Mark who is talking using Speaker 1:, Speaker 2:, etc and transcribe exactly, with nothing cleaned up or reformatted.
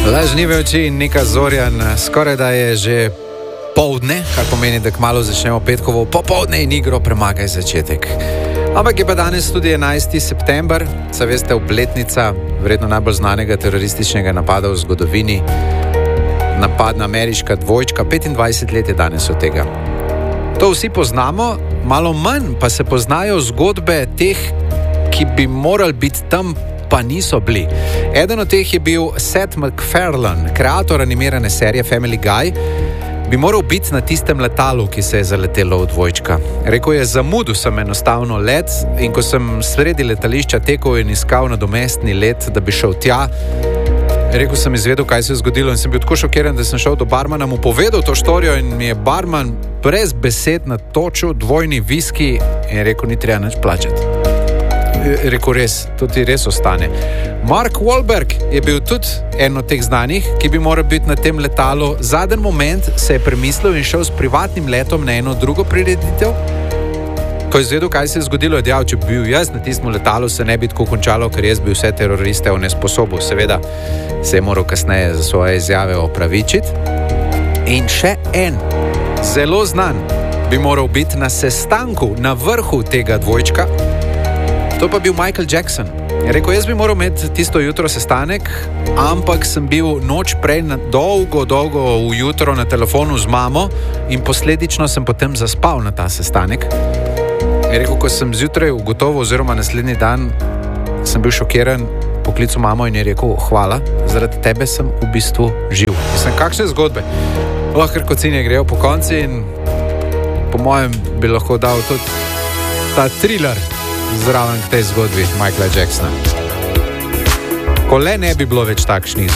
Speaker 1: Lažnive oči in Nika Zorjan, skoraj da je že poldne, kar pomeni, da kmalu začnemo petkovo popoldne in igro Premagaj začetek. Ampak je pa danes tudi enajsti september, saj veste, obletnica verjetno najbolj znanega terorističnega napada v zgodovini. Napad na ameriška dvojčka, petindvajset let je danes od tega. To vsi poznamo, malo manj pa se poznajo zgodbe teh, ki bi morali biti tam, pa niso bili. Eden od teh je bil Seth MacFarlane, kreator animirane serije Family Guy. Bi moral biti na tistem letalu, ki se je zaletelo v dvojčka. Rekel je, zamudil sem enostavno let in ko sem sredi letališča tekel in iskal nadomestni let, da bi šel tja, rekel sem izvedel, kaj se je zgodilo in sem bil tako šokiran, da sem šel do barmana, mu povedal to štorijo in mi je barman brez besed natočil dvojni viski in rekel, ni treba nič plačati. Rekel, res, to ti res ostane. Mark Wahlberg je bil tudi en od teh znanih, ki bi moral biti na tem letalu. Zadnji moment se je premislil in šel s privatnim letom na eno drugo prireditev. Ko je izvedel, kaj se je zgodilo, je dejal, če bi bil jaz na tistem letalu, se ne bi tako končalo, ker jaz bi vse teroriste onesposobil. Seveda se je moral kasneje za svoje izjave opravičiti. In še en, zelo znan, bi moral biti na sestanku na vrhu tega dvojčka. To pa bil Michael Jackson. Je rekel, jaz bi moral imeti tisto jutro sestanek, ampak sem bil noč prej na dolgo, dolgo ujutro na telefonu z mamo in posledično sem potem zaspal na ta sestanek. Je rekel, ko sem zjutraj ugotovil, oziroma naslednji dan sem bil šokiran, poklical mamo in je rekel, hvala, zaradi tebe sem v bistvu živ. Mislim, kakšne zgodbe? Lahko kocine grejo po konci in po mojem bi lahko dal tudi ta thriller zraven k tej zgodbi Michaela Jacksona. Ko le ne bi bilo več takšnih